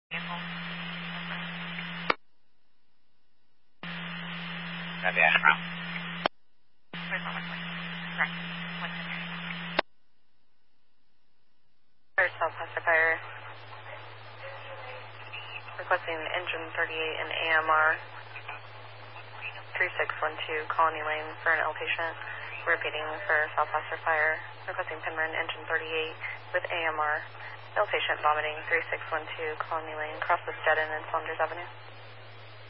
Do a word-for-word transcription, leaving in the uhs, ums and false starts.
Copy, Ashbrown. Fire Southwest Fire. Requesting engine thirty-eight and A M R three six one two Colony Lane for an outpatient. Repeating for Southwest Fire. Requesting Penryn engine thirty-eight with A M R. Outpatient vomiting three six one two Colony Lane, across the Steadon and Saunders Avenue.